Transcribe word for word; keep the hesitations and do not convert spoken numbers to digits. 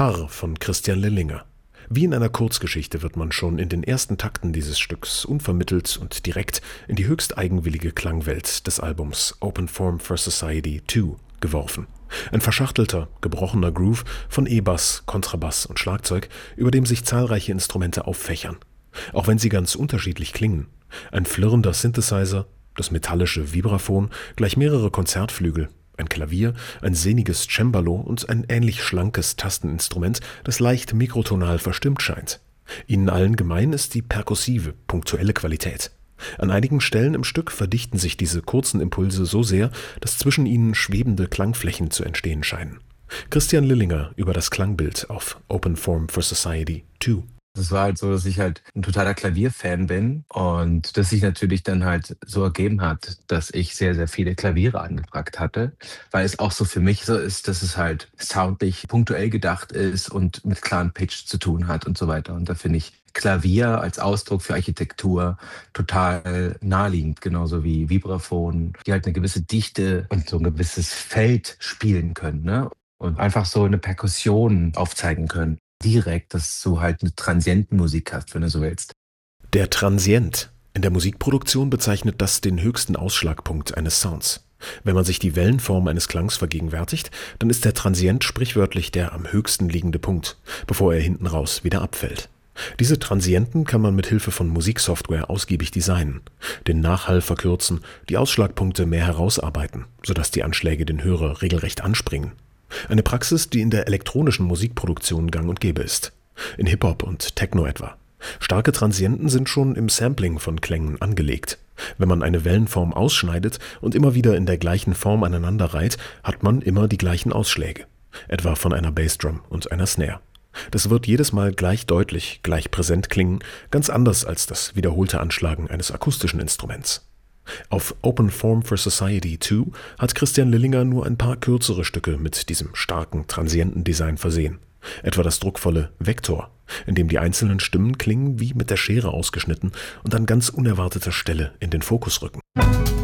Haar von Christian Lillinger. Wie in einer Kurzgeschichte wird man schon in den ersten Takten dieses Stücks unvermittelt und direkt in die höchst eigenwillige Klangwelt des Albums Open Form for Society zwei geworfen. Ein verschachtelter, gebrochener Groove von E-Bass, Kontrabass und Schlagzeug, über dem sich zahlreiche Instrumente auffächern. Auch wenn sie ganz unterschiedlich klingen. Ein flirrender Synthesizer, das metallische Vibraphon, gleich mehrere Konzertflügel, ein Klavier, ein sehniges Cembalo und ein ähnlich schlankes Tasteninstrument, das leicht mikrotonal verstimmt scheint. Ihnen allen gemein ist die perkussive, punktuelle Qualität. An einigen Stellen im Stück verdichten sich diese kurzen Impulse so sehr, dass zwischen ihnen schwebende Klangflächen zu entstehen scheinen. Christian Lillinger über das Klangbild auf Open Form for Society zwei. Es war halt so, dass ich halt ein totaler Klavierfan bin und das sich natürlich dann halt so ergeben hat, dass ich sehr, sehr viele Klaviere angefragt hatte, weil es auch so für mich so ist, dass es halt soundlich punktuell gedacht ist und mit klaren Pitch zu tun hat und so weiter. Und da finde ich Klavier als Ausdruck für Architektur total naheliegend, genauso wie Vibraphon, die halt eine gewisse Dichte und so ein gewisses Feld spielen können, ne? Und einfach so eine Perkussion aufzeigen können. Direkt, dass du halt eine Transientenmusik hast, wenn du so willst. Der Transient. In der Musikproduktion bezeichnet das den höchsten Ausschlagpunkt eines Sounds. Wenn man sich die Wellenform eines Klangs vergegenwärtigt, dann ist der Transient sprichwörtlich der am höchsten liegende Punkt, bevor er hinten raus wieder abfällt. Diese Transienten kann man mit Hilfe von Musiksoftware ausgiebig designen, den Nachhall verkürzen, die Ausschlagpunkte mehr herausarbeiten, sodass die Anschläge den Hörer regelrecht anspringen. Eine Praxis, die in der elektronischen Musikproduktion gang und gäbe ist. In Hip-Hop und Techno etwa. Starke Transienten sind schon im Sampling von Klängen angelegt. Wenn man eine Wellenform ausschneidet und immer wieder in der gleichen Form aneinander reiht, hat man immer die gleichen Ausschläge. Etwa von einer Bassdrum und einer Snare. Das wird jedes Mal gleich deutlich, gleich präsent klingen, ganz anders als das wiederholte Anschlagen eines akustischen Instruments. Auf Open Form for Society zwei hat Christian Lillinger nur ein paar kürzere Stücke mit diesem starken Transientendesign versehen. Etwa das druckvolle Vektor, in dem die einzelnen Stimmen klingen wie mit der Schere ausgeschnitten und an ganz unerwarteter Stelle in den Fokus rücken.